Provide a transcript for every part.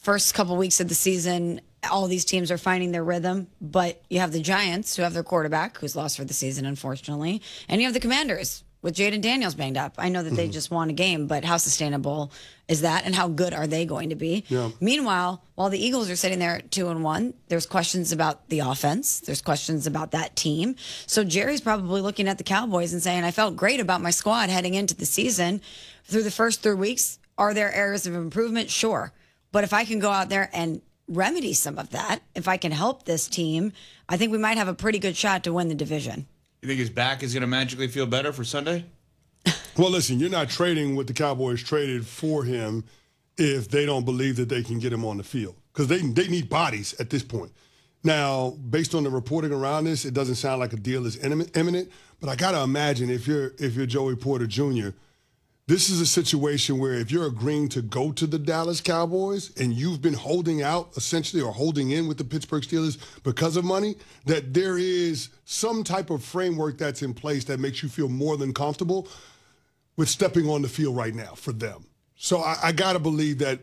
first couple weeks of the season, all these teams are finding their rhythm, but you have the Giants, who have their quarterback, who's lost for the season, unfortunately, and you have the Commanders with Jaden Daniels banged up. I know that they just won a game, but how sustainable is that, and how good are they going to be? Yeah. Meanwhile, while the Eagles are sitting there at 2-1, there's questions about the offense. There's questions about that team. So Jerry's probably looking at the Cowboys and saying, I felt great about my squad heading into the season. Through the first 3 weeks, are there areas of improvement? Sure. But if I can go out there and remedy some of that, if I can help this team, I think we might have a pretty good shot to win the division. You think his back is going to magically feel better for Sunday? Well, listen, you're not trading what the Cowboys traded for him if they don't believe that they can get him on the field, because they need bodies at this point. Now, based on the reporting around this, it doesn't sound like a deal is imminent, but I got to imagine if you're Joey Porter Jr., this is a situation where if you're agreeing to go to the Dallas Cowboys and you've been holding out essentially or holding in with the Pittsburgh Steelers because of money, that there is some type of framework that's in place that makes you feel more than comfortable with stepping on the field right now for them. So I got to believe that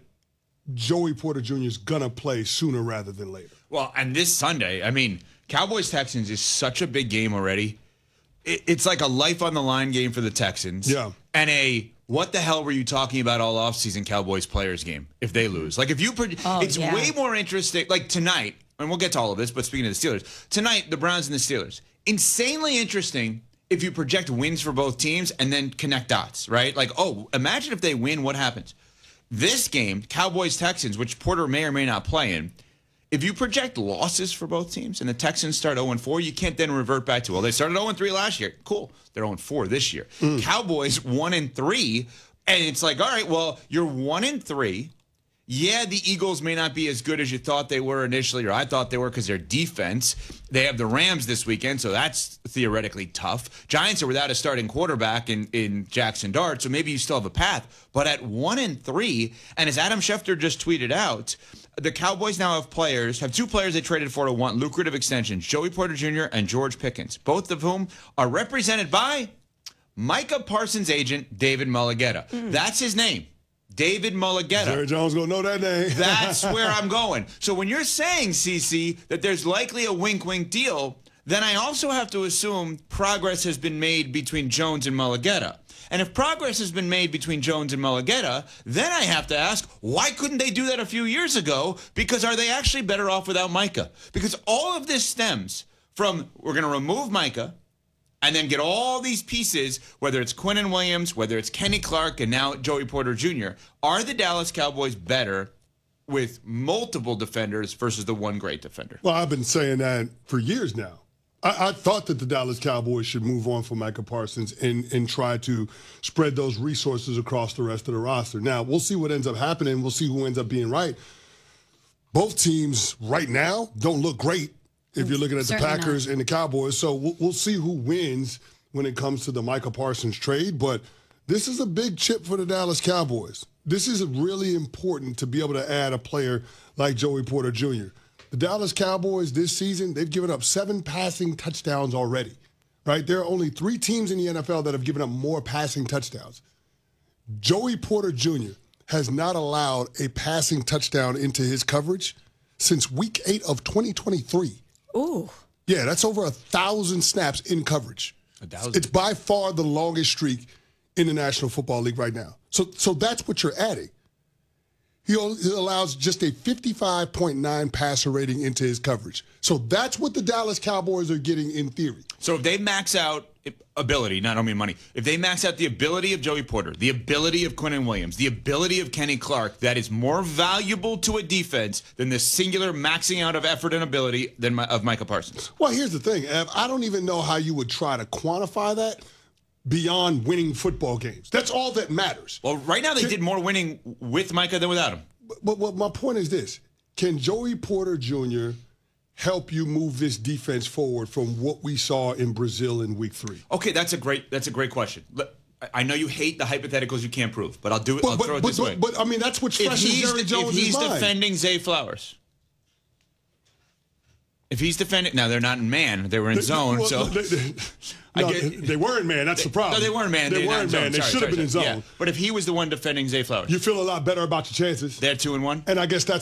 Joey Porter Jr. is going to play sooner rather than later. Well, and this Sunday, I mean, Cowboys-Texans is such a big game already. It's like a life-on-the-line game for the Texans. Yeah. And a what the hell were you talking about all offseason Cowboys players game if they lose? Like, if you it's way more interesting. Like tonight, and we'll get to all of this, but speaking of the Steelers, tonight, the Browns and the Steelers. Insanely interesting if you project wins for both teams and then connect dots, right? Like, oh, imagine if they win, what happens? This game, Cowboys-Texans, which Porter may or may not play in, if you project losses for both teams and the Texans start 0-4, you can't then revert back to, well, they started 0-3 last year. Cool. They're 0-4 this year. Cowboys 1-3, and it's like, all right, well, you're 1-3. Yeah, the Eagles may not be as good as you thought they were initially, or I thought they were because their defense. They have the Rams this weekend, so that's theoretically tough. Giants are without a starting quarterback in Jackson Dart, so maybe you still have a path. But at 1-3, and as Adam Schefter just tweeted out, the Cowboys now have two players they traded for to want lucrative extensions, Joey Porter Jr. and George Pickens, both of whom are represented by Micah Parsons' agent, David Mulugheta. That's his name. David Mulugheta. Jerry Jones going to know that name. That's where I'm going. So when you're saying, CC, that there's likely a wink-wink deal, then I also have to assume progress has been made between Jones and Mulugheta. And if progress has been made between Jones and Mulugheta, then I have to ask, why couldn't they do that a few years ago? Because are they actually better off without Micah? Because all of this stems from, we're going to remove Micah, and then get all these pieces, whether it's Quinnen Williams, whether it's Kenny Clark, and now Joey Porter Jr. Are the Dallas Cowboys better with multiple defenders versus the one great defender? Well, I've been saying that for years now. I thought that the Dallas Cowboys should move on from Micah Parsons and try to spread those resources across the rest of the roster. Now, we'll see what ends up happening. We'll see who ends up being right. Both teams right now don't look great if you're looking at the Packers and the Cowboys. So we'll see who wins when it comes to the Micah Parsons trade. But this is a big chip for the Dallas Cowboys. This is really important to be able to add a player like Joey Porter Jr. The Dallas Cowboys this season, they've given up 7 passing touchdowns already, right? There are only 3 teams in the NFL that have given up more passing touchdowns. Joey Porter Jr. has not allowed a passing touchdown into his coverage since week 8 of 2023. Ooh. Yeah, that's over 1,000 snaps in coverage. 1,000. It's by far the longest streak in the National Football League right now. So that's what you're adding. He allows just a 55.9 passer rating into his coverage. So that's what the Dallas Cowboys are getting in theory. So if they max out ability, not only money, if they max out the ability of Joey Porter, the ability of Quinnen Williams, the ability of Kenny Clark, that is more valuable to a defense than the singular maxing out of effort and ability of Micah Parsons. Well, here's the thing, Ev. I don't even know how you would try to quantify that beyond winning football games. That's all that matters. Well, right now they did more winning with Micah than without him. But my point is this. Can Joey Porter Jr. help you move this defense forward from what we saw in Brazil in week 3? Okay, that's a great question. I know you hate the hypotheticals you can't prove, but I'll do it. I'll throw it this way. But I mean, that's what's fresh in Jerry Jones' If he's mind. defending Zay Flowers, if he's defending, now they're not in man, they were in zone. They weren't man. That's the problem. No, they weren't man. They weren't man. They should have been in zone. Yeah. But if he was the one defending Zay Flowers, you feel a lot better about your chances. They're 2-1, and I guess that's